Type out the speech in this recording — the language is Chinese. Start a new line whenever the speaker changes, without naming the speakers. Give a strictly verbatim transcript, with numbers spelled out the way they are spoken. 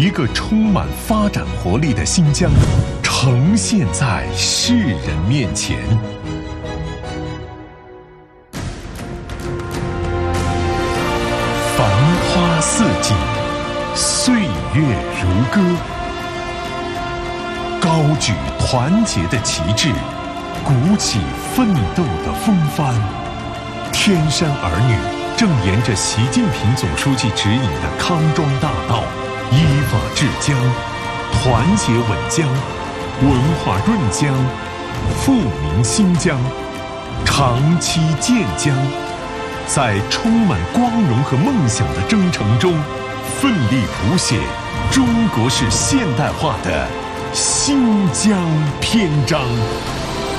一个充满发展活力的新疆呈现在世人面前。繁花似锦，岁月如歌，高举团结的旗帜，鼓起奋斗的风帆。天山儿女正沿着习近平总书记指引的康庄大道，依法治疆，团结稳疆，文化润疆，富民兴疆，长期建疆，在充满光荣和梦想的征程中，奋力谱写中国式现代化的新疆篇章。